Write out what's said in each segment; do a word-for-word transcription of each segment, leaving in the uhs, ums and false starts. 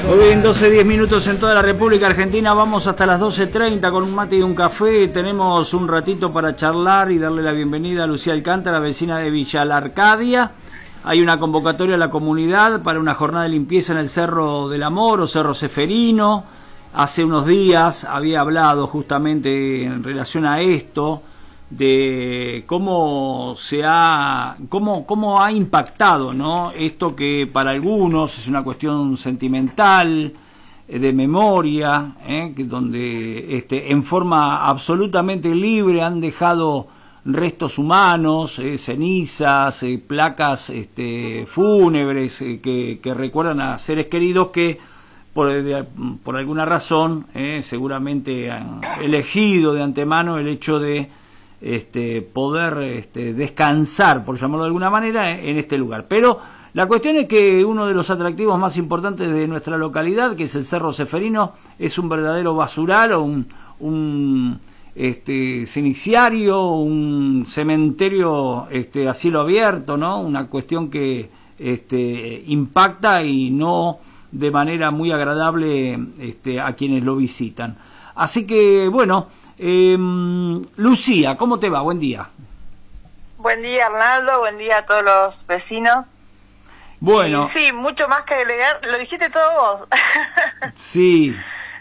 Muy bien, doce diez minutos en toda la República Argentina. Vamos hasta las doce treinta con un mate y un café. Tenemos un ratito para charlar y darle la bienvenida a Lucía Alcántara, vecina de Villa La Arcadia. Hay una convocatoria a la comunidad para una jornada de limpieza en el Cerro del Amor o Cerro Ceferino. Hace unos días había hablado justamente en relación a esto, de cómo se ha cómo cómo ha impactado, ¿no? Esto que para algunos es una cuestión sentimental, eh, de memoria, ¿eh? que donde este en forma absolutamente libre han dejado restos humanos, eh, cenizas, eh, placas este fúnebres, eh, que, que recuerdan a seres queridos que por, de, por alguna razón eh, seguramente han elegido de antemano el hecho de Este, poder este, descansar, por llamarlo de alguna manera, en este lugar. Pero la cuestión es que uno de los atractivos más importantes de nuestra localidad, que es el Cerro Ceferino, es un verdadero basural o un, un este, ceniciario, un cementerio este, a cielo abierto, ¿no? Una cuestión que este, impacta y no de manera muy agradable este, a quienes lo visitan. Así que, bueno, Eh, Lucía, ¿cómo te va? Buen día. Buen día, Arnaldo, buen día a todos los vecinos. Bueno. Y sí, mucho más que agregar, lo dijiste todo vos. Sí.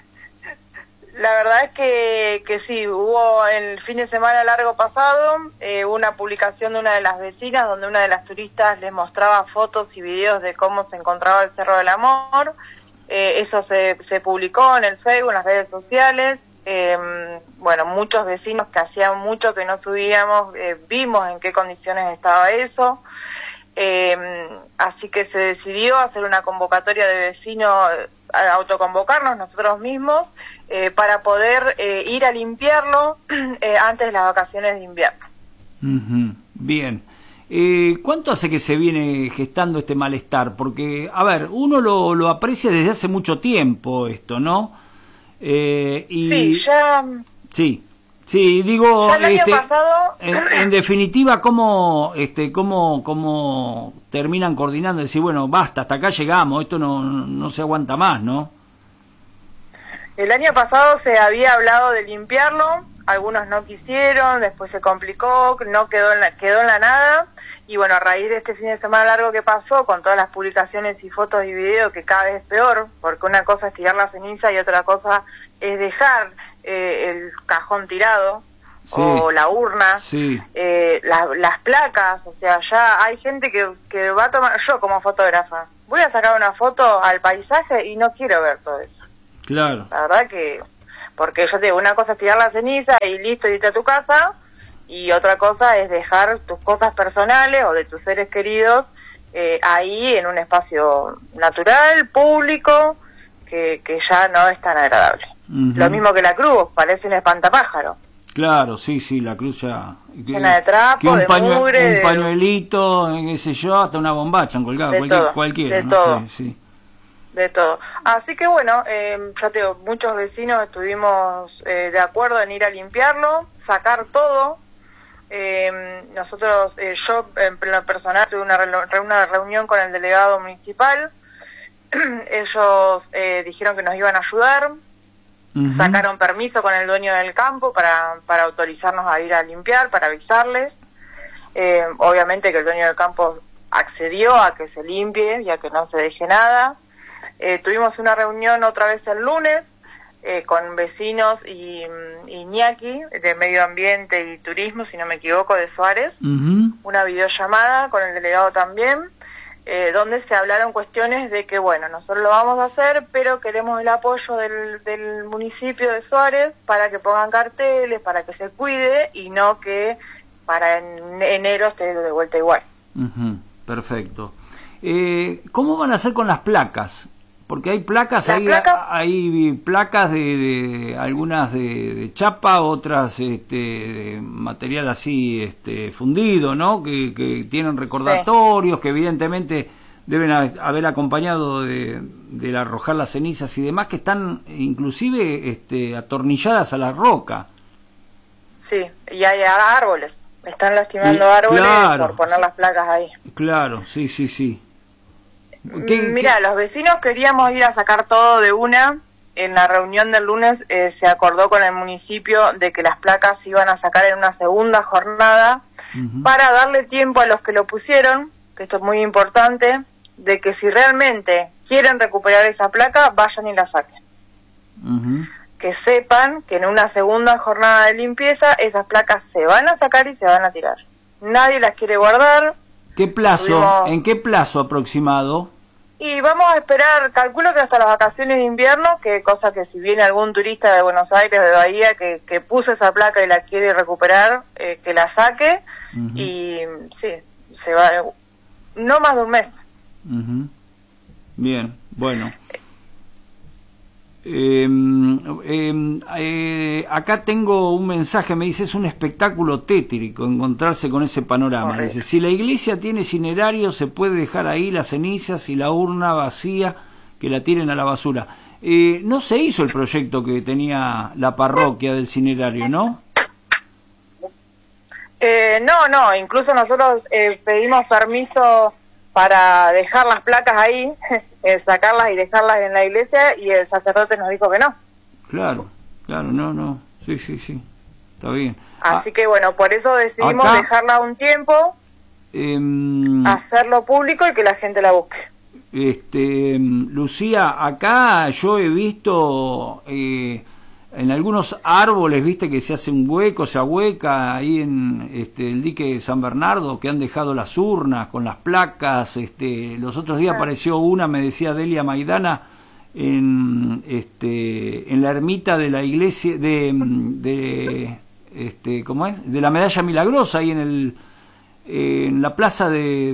La verdad es que, que sí, hubo el fin de semana largo pasado eh, una publicación de una de las vecinas donde una de las turistas les mostraba fotos y videos de cómo se encontraba el Cerro del Amor. Eh, eso se, se publicó en el Facebook, en las redes sociales. Eh, bueno, muchos vecinos que hacían mucho que no subíamos, eh, vimos en qué condiciones estaba eso, eh, así que se decidió hacer una convocatoria de vecinos, a autoconvocarnos nosotros mismos, eh, para poder eh, ir a limpiarlo eh, antes de las vacaciones de invierno. Uh-huh. Bien. Eh, ¿Cuánto hace que se viene gestando este malestar? Porque, a ver, uno lo, lo aprecia desde hace mucho tiempo esto, ¿no? Eh, y sí, ya... Sí, sí, digo, ya el año este, pasado... en, en definitiva, ¿cómo, este, cómo, cómo terminan coordinando? Decir, bueno, basta, hasta acá llegamos, esto no, no se aguanta más, ¿no? El año pasado se había hablado de limpiarlo, algunos no quisieron, después se complicó, no quedó en la, quedó en la nada. Y bueno, a raíz de este fin de semana largo que pasó, con todas las publicaciones y fotos y videos, que cada vez es peor, porque una cosa es tirar la ceniza y otra cosa es dejar eh, el cajón tirado, sí, o la urna, sí, eh, la, las placas, o sea, ya hay gente que, que va a tomar, yo como fotógrafa, voy a sacar una foto al paisaje y no quiero ver todo eso. Claro. La verdad que, porque yo te digo, una cosa es tirar la ceniza y listo, irte a tu casa, y otra cosa es dejar tus cosas personales o de tus seres queridos eh, ahí en un espacio natural, público, que, que ya no es tan agradable. Uh-huh. Lo mismo que la cruz, parece un espantapájaro. Claro, sí, sí, la cruz ya... Llena de trapo, que un de pañue, mugre... Un pañuelito, qué sé yo, hasta una bombacha han colgado, cualquier, todo, cualquiera. De ¿no? todo, sí, sí. De todo. Así que bueno, eh, ya te digo, muchos vecinos estuvimos eh, de acuerdo en ir a limpiarlo, sacar todo. Eh, nosotros, eh, yo en lo personal tuve una, re una reunión con el delegado municipal. Ellos eh, dijeron que nos iban a ayudar. Uh-huh. Sacaron permiso con el dueño del campo para, para autorizarnos a ir a limpiar, para avisarles. Eh, obviamente que el dueño del campo accedió a que se limpie y a que no se deje nada. Eh, tuvimos una reunión otra vez el lunes eh, con vecinos y, y Iñaki de Medio Ambiente y Turismo, si no me equivoco, de Suárez. Uh-huh. Una videollamada con el delegado también, eh, donde se hablaron cuestiones de que, bueno, nosotros lo vamos a hacer, pero queremos el apoyo del, del municipio de Suárez para que pongan carteles, para que se cuide y no que para en enero esté de vuelta igual. Uh-huh. Perfecto. Eh, ¿Cómo van a hacer con las placas? Porque hay placas, hay, placas? hay placas de, de algunas de, de chapa, otras este, de material así este, fundido, ¿no? Que, que tienen recordatorios, sí, que evidentemente deben haber acompañado de, de arrojar las cenizas y demás, que están inclusive este, atornilladas a la roca. Sí, y hay árboles, están lastimando y, árboles, claro, por poner las placas ahí. Claro, sí, sí, sí. ¿Qué, Mira, qué? los vecinos queríamos ir a sacar todo de una. En la reunión del lunes eh, se acordó con el municipio de que las placas se iban a sacar en una segunda jornada uh-huh. para darle tiempo a los que lo pusieron, que esto es muy importante, de que si realmente quieren recuperar esa placa, vayan y la saquen. Uh-huh. Que sepan que en una segunda jornada de limpieza esas placas se van a sacar y se van a tirar. Nadie las quiere guardar. ¿Qué plazo? Tuvimos... ¿En qué plazo aproximado? Y vamos a esperar, calculo que hasta las vacaciones de invierno, que cosa que si viene algún turista de Buenos Aires, de Bahía, que, que puso esa placa y la quiere recuperar, eh, que la saque, uh-huh. y sí, se va, no más de un mes. Uh-huh. Bien, bueno. Eh, eh, eh, acá tengo un mensaje, me dice, es un espectáculo tétrico encontrarse con ese panorama. Correcto. Dice, si la iglesia tiene cinerario, se puede dejar ahí las cenizas y la urna vacía, que la tiren a la basura. Eh, no se hizo el proyecto que tenía la parroquia del cinerario, ¿no? Eh, no, no, incluso nosotros eh, pedimos permiso para dejar las placas ahí, eh, sacarlas y dejarlas en la iglesia, y el sacerdote nos dijo que no. Claro, claro, no, no, sí, sí, sí, está bien. Así ah, que bueno, por eso decidimos acá, dejarla un tiempo, eh, hacerlo público y que la gente la busque. Este, Lucía, acá yo he visto eh, en algunos árboles, viste, que se hace un hueco, se ahueca ahí en este, el dique de San Bernardo, que han dejado las urnas con las placas. Este, los otros días apareció una, me decía Delia Maidana, en, este, en la ermita de la iglesia, de, de, este, ¿cómo es? De la Medalla Milagrosa, ahí en, el, en la plaza de...